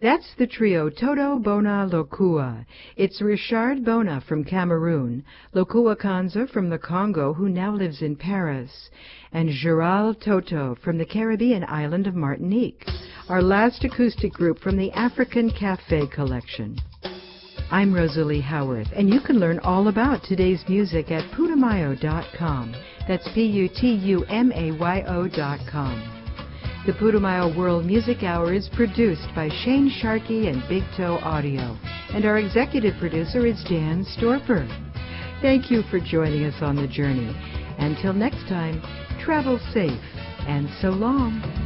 That's the trio Toto Bona Lokua. It's Richard Bona from Cameroon, Lokua Kanza from the Congo, who now lives in Paris, and Gerald Toto from the Caribbean island of Martinique, our last acoustic group from the African Café collection. I'm Rosalie Howarth, and you can learn all about today's music at putumayo.com. That's Putumayo.com. The Putumayo World Music Hour is produced by Shane Sharkey and Big Toe Audio, and our executive producer is Dan Storper. Thank you for joining us on the journey. Until next time, travel safe, and so long.